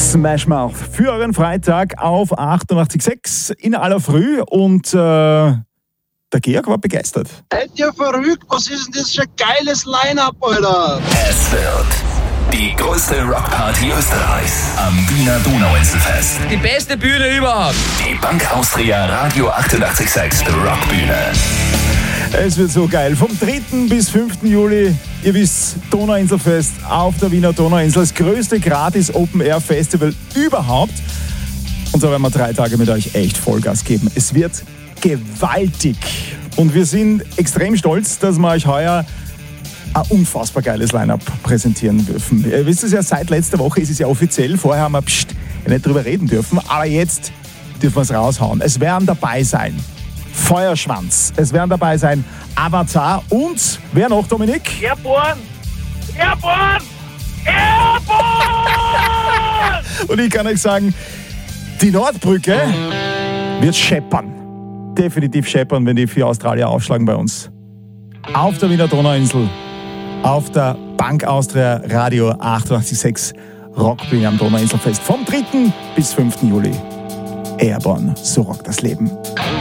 Smash Mouth für euren Freitag auf 88.6 in aller Früh und der Georg war begeistert. Seid ihr verrückt? Was ist denn das für ein geiles Line-Up, Alter? Es wird die größte Rockparty Österreichs am Wiener Donauinselfest. Die beste Bühne überhaupt. Die Bank Austria Radio 88.6 Rockbühne. Es wird so geil. Vom 3. bis 5. Juli, ihr wisst, Donauinselfest auf der Wiener Donauinsel. Das größte Gratis-Open-Air-Festival überhaupt. Und so werden wir 3 Tage mit euch echt Vollgas geben. Es wird gewaltig. Und wir sind extrem stolz, dass wir euch heuer ein unfassbar geiles Line-Up präsentieren dürfen. Ihr wisst es ja, seit letzter Woche ist es ja offiziell. Vorher haben wir nicht drüber reden dürfen. Aber jetzt dürfen wir es raushauen. Es werden dabei sein Feuerschwanz. Es werden dabei sein Avatar und, wer noch, Dominik? Airborne! Und ich kann euch sagen, die Nordbrücke wird scheppern. Definitiv scheppern, wenn die 4 Australier aufschlagen bei uns. Auf der Wiener Donauinsel, auf der Bank Austria Radio 88.6 Rockbühne am Donauinselfest vom 3. bis 5. Juli. Airborne, so rockt das Leben.